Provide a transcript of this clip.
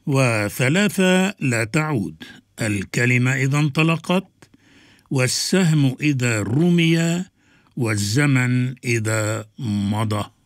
وثلاثة لا تعود: الكلمة إذا انطلقت، والسهم إذا رمي، والزمن إذا مضى.